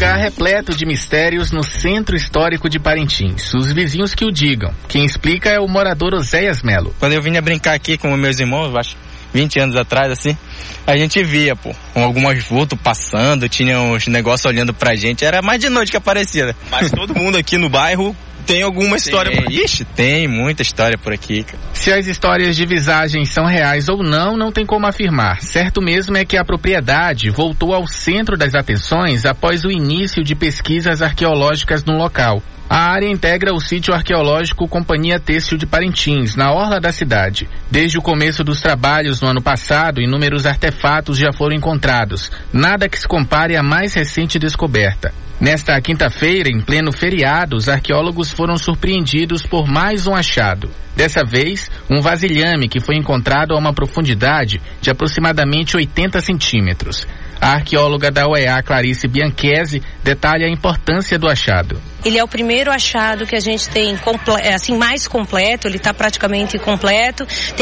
lugar repleto de mistérios no centro histórico de Parintins. Os vizinhos que o digam. Quem explica é o morador Oséias Melo. Quando eu vinha brincar aqui com meus irmãos, acho 20 anos atrás, assim, a gente via, com algumas vultos passando, tinha uns negócios olhando pra gente, era mais de noite que aparecia, né? Mas todo mundo aqui no bairro tem alguma história por aqui? Ixi, tem muita história por aqui, cara. Se as histórias de visagens são reais ou não, não tem como afirmar. Certo mesmo é que a propriedade voltou ao centro das atenções após o início de pesquisas arqueológicas no local. A área integra o sítio arqueológico Companhia Têxtil de Parintins, na orla da cidade. Desde o começo dos trabalhos no ano passado, inúmeros artefatos já foram encontrados. Nada que se compare à mais recente descoberta. Nesta quinta-feira, em pleno feriado, os arqueólogos foram surpreendidos por mais um achado. Dessa vez, um vasilhame que foi encontrado a uma profundidade de aproximadamente 80 centímetros. A arqueóloga da UEA, Clarice Bianchesi, detalha a importância do achado. Ele é o primeiro achado que a gente tem mais completo, ele está praticamente completo.